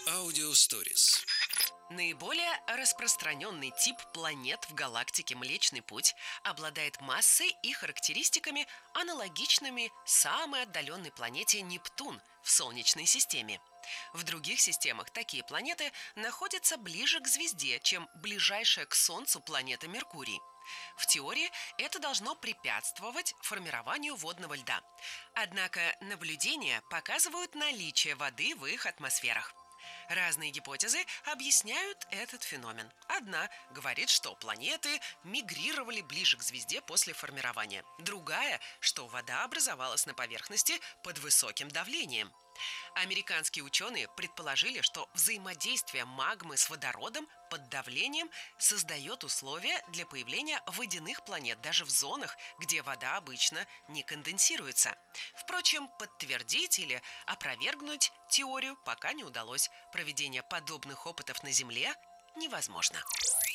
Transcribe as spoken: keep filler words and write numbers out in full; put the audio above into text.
Аудио Stories. Наиболее распространенный тип планет в галактике Млечный Путь обладает массой и характеристиками, аналогичными самой отдаленной планете Нептун в Солнечной системе. В других системах такие планеты находятся ближе к звезде, чем ближайшая к Солнцу планета Меркурий. В теории это должно препятствовать формированию водного льда. Однако наблюдения показывают наличие воды в их атмосферах. Разные гипотезы объясняют этот феномен. Одна говорит, что планеты мигрировали ближе к звезде после формирования. Другая, что вода образовалась на поверхности под высоким давлением. Американские ученые предположили, что взаимодействие магмы с водородом под давлением создает условия для появления водяных планет даже в зонах, где вода обычно не конденсируется. Впрочем, подтвердить или опровергнуть теорию пока не удалось. Проведение подобных опытов на Земле невозможно.